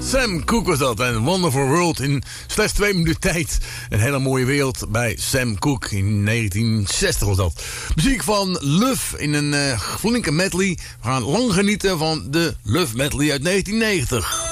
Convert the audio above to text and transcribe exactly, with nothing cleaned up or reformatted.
Sam Cooke was dat en Wonderful World in slechts twee minuten tijd. Een hele mooie wereld bij Sam Cooke in negentien zestig was dat. Muziek van Luf in een uh, flinke medley. We gaan lang genieten van de Luf medley uit negentien negentig.